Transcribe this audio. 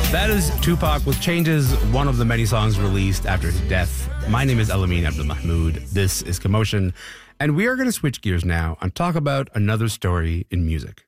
That is Tupac with Changes, one of the many songs released after his death. My name is Elamine Abdelmahmoud. This is Commotion. And we are going to switch gears now and talk about another story in music.